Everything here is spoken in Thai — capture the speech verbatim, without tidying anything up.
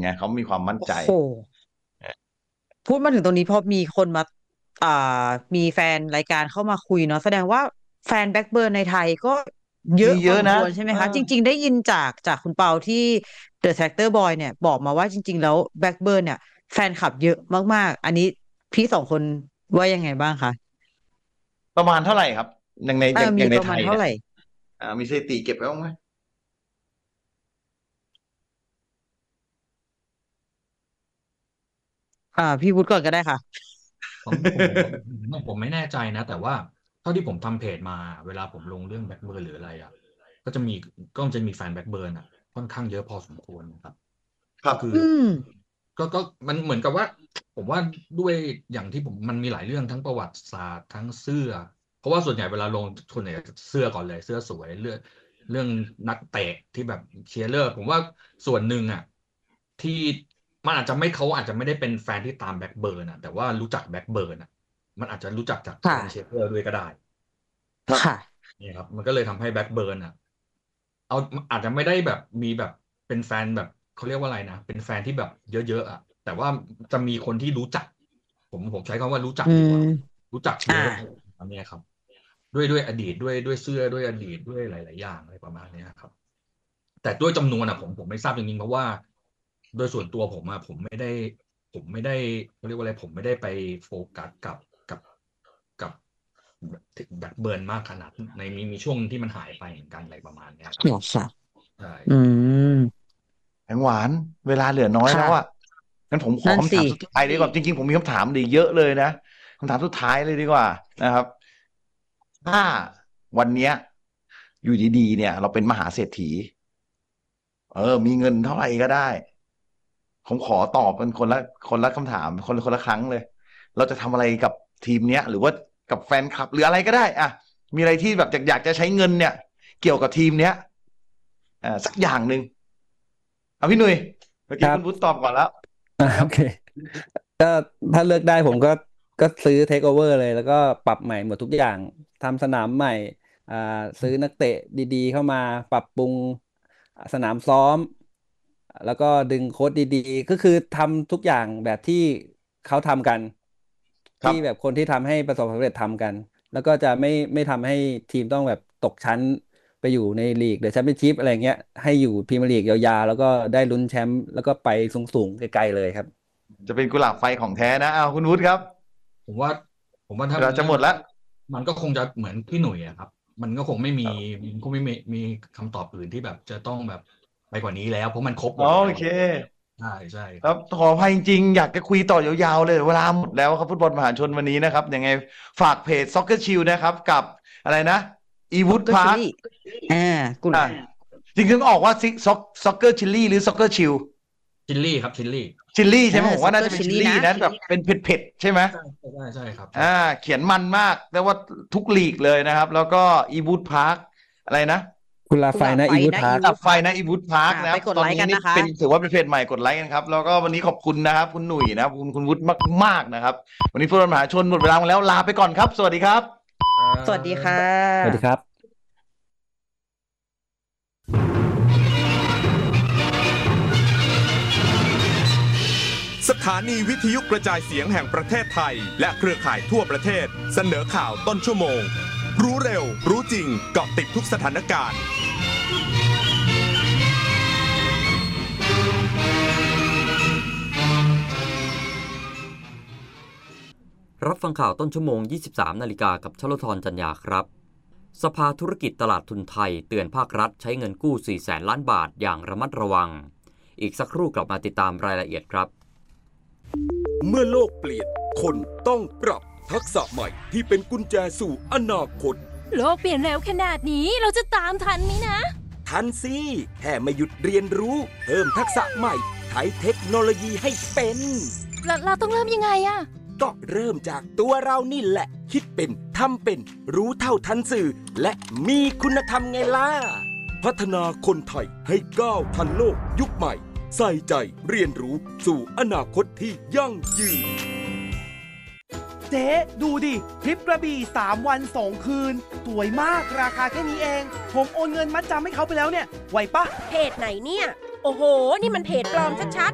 ไงเขามีความมั่นใจโอ้โหพูดมาถึงตรงนี้พอมีคนมาอ่ามีแฟนรายการเข้ามาคุยเนาะแสดงว่าแฟนแบ็คเบิร์นในไทยก็เยอะมีเยอะนะพอสมควรใช่ไหมเออคะจริงๆได้ยินจากจากคุณเปาที่ The Tractor Boy เนี่ยบอกมาว่าจริงๆแล้วแบ็คเบิร์นเนี่ยแฟนคลับเยอะมากๆอันนี้พี่สองคนว่ายังไงบ้างคะประมาณเท่าไหร่ครับอย่างในเอออย่างอย่างในมีประไทยเนี่ยมาณเท่าไหร่อ่ามีสถิติเก็บไว้บ้างไหมอ่าพี่วุฒิก่อนก็ได้ค่ะผมผมผมผมผมไม่แน่ใจนะแต่ว่าเท่าที่ผมทำเพจมาเวลาผมลงเรื่องแบ็คเบิร์นหรืออะไรอ่ะก็จะมีก็จะมีแฟนแบ็คเบิร์นอ่ะค่อนข้างเยอะพอสมควรนะครับครับก็คืออืมก็ก็มันเหมือนกับว่าผมว่าด้วยอย่างที่ผมมันมีหลายเรื่องทั้งประวัติศาสตร์ทั้งเสื้อเพราะว่าส่วนใหญ่เวลาลงคนเนี่ยเสื้อก่อนเลยเสื้อสวยเรื่องเรื่องนักเตะที่แบบเชียร์เลอร์ผมว่าส่วนหนึ่งอ่ะที่มันอาจจะไม่เขาอาจจะไม่ได้เป็นแฟนที่ตามแบ็คเบิร์นอ่ะแต่ว่ารู้จักแบ็คเบิร์นอ่ะ มันอาจจะรู้จักจากแฟค่ะนเชฟเ e อร์ด้วยก็ได้ครับค่ะนี่ครับมันก็เลยทำให้แบ็คเบิร์นอ่ะเอาอาจจะไม่ได้แบบมีแบบเป็นแฟนแบบเขาเรียกว่าอะไรนะเป็นแฟนที่แบบเยอะๆอ่ะแต่ว่าจะมีคนที่รู้จักผมผมใช้คำว่ารู้จักอืดีกว่ามรู้จักอ่าเยอะอันนี้ครับด้วยด้วยอดีตด้วยด้วยเสื้อด้วยอดีตด้วยหลายๆอย่างอะไรประมาณนี้ครับแต่ด้วยจำนวนอ่ะผมผมไม่ทราบจริงๆเพราะว่าโดยส่วนตัวผมอ่ะผมไม่ได้ผมไม่ได้เขาเรียกว่าอะไรผมไม่ได้ไปโฟกัสกับกับกับ แบบเบิร์นมากขนาดในมีมีช่วงที่มันหายไปเหมือนกันอะไรประมาณเนี้ยครับหรอค่ะใช่อืมแหงหวานเวลาเหลือน้อยแล้วอ่ะค่ะงั้นผมขอนั่นสิคำถามสุดท้ายดีกว่าจริงๆผมมีคำถามดีเยอะเลยนะคำถามสุดท้ายเลยดีกว่านะครับถ้าวันเนี้ยอยู่ดีๆเนี่ยเราเป็นมหาเศรษฐีเออมีเงินเท่าไหร่ก็ได้ผมขอตอบเป็นคนละคนละคำถามคนละคนละครั้งเลยเราจะทำอะไรกับทีมเนี้ยหรือว่ากับแฟนคลับหรืออะไรก็ได้อ่ะมีอะไรที่แบบอยากอยากจะใช้เงินเนี่ยเกี่ยวกับทีมเนี้ยอ่าสักอย่างหนึ่งเอาพี่หนุ่ยเมื่อคกี้รับคุณวุฒิตอบก่อนแล้วอ่านะครับโอเคก็ถ้าเลือกได้ผมก็ก็ซื้อเทคโอเวอร์เลยแล้วก็ปรับใหม่หมดทุกอย่างทำสนามใหม่อ่าซื้อนักเตะดีๆเข้ามาปรับปรุงสนามซ้อมแล้วก็ดึงโค้ชดีๆก็คือทำทุกอย่างแบบที่เขาทำกันที่แบบครับคนที่ทำให้ประสบความสำเร็จทำกันแล้วก็จะไม่ไม่ทำให้ทีมต้องแบบตกชั้นไปอยู่ในลีกเดอะแชมเปี้ยนชิพอะไรเงี้ยให้อยู่พรีเมียร์ลีกยาวๆแล้วก็ได้ลุ้นแชมป์แล้วก็ไปสูงๆไกลๆเลยครับจะเป็นกุหลาบไฟของแท้นะเอาคุณวุฒิครับผมว่าผมว่าถ้าเราจะหมดแล้วมันก็คงจะเหมือนพี่หนุ่ยอะครับมันก็คงไม่มีมันคงไม่มีมีคำตอบอื่นที่แบบจะต้องแบบไปกว่านี้แล้วเพราะมันครบหมดแล้วโอเคใช่ใช่ครับครับขออภัยจริงๆอยากจะคุยต่อยาวๆเลยเวลาหมดแล้วครับฟุตบอลมหาชนวันนี้นะครับยังไงฝากเพจ Soccer Chill นะครับกับอะไรนะอีวูดก็ชิลพาร์คลี่อ่ากุลอ่าจริงๆต้องออกว่าซ็อกเกอร์ชิลลี่หรือ Soccer Chill ชิลลี่ครับชิลลี่ชิลลี่ใช่ไหมอ่าผมซ็อกเกอร์ว่าน่าจะเป็นชิลลี่นะชิลลี่นะแบบเป็นเผ็ดๆใช่ไหมใช่ใช่ใช่ครับใช่อ่าเขียนมันมากแต่ว่าทุกลีกเลยนะครับแล้วก็อีวูดพาร์คอะไรนะคุณลากุหลาบไฟไฟนะอีวูดนะพาร์คอีวูดดับไฟนะอีวูดพาร์คอ่านะครับไปกดไลค์ตอนนี้นี่กันนะคะเป็นถือว่าเป็นเพจใหม่กดไลค์กันครับแล้วก็วันนี้ขอบคุณนะครับคุณหนุ่ยนะครับคุณคุณวุฒิมากๆนะครับวันนี้ฟุตบอลมหาชนหมดเวลาแล้วลาไปก่อนครับสวัสดีครับสวัสดีค่สวัสดีคะรับสถานีวิทยุกระจายเสียงแห่งประเทศไทยและเครือข่ายทั่วประเทศเสนอข่าวต้นชั่วโมงรู้เร็วรู้จริงเกาะติดทุกสถานการณ์รับฟังข่าวต้นชั่วโมง ยี่สิบสาม นาฬิกากับชลธรจัญญาครับสภาธุรกิจตลาดทุนไทยเตือนภาครัฐใช้เงินกู้ สี่แสน ล้านบาทอย่างระมัดระวังอีกสักครู่กลับมาติดตามรายละเอียดครับเมื่อโลกเปลี่ยนคนต้องปรับทักษะใหม่ที่เป็นกุญแจสู่อนาคตโลกเปลี่ยนเร็วขนาดนี้เราจะตามทันไหมนะทันสิแค่ไม่หยุดเรียนรู้เพิ่มทักษะใหม่ใช้เทคโนโลยีให้เป็นเราเราต้องเริ่มยังไงอะก็เริ่มจากตัวเรานี่แหละคิดเป็นทำเป็นรู้เท่าทันสื่อและมีคุณธรรมไงล่ะพัฒนาคนไทยให้ก้าวทันโลกยุคใหม่ใส่ใจเรียนรู้สู่อนาคตที่ยั่งยืนเจ๊ดูดิทริปกระบี่สามวันสองคืนสวยมากราคาแค่นี้เองผมโอนเงินมัดจำให้เขาไปแล้วเนี่ยไหวปะเพจไหนเนี่ยโอ้โหนี่มันเพจปลอมชัด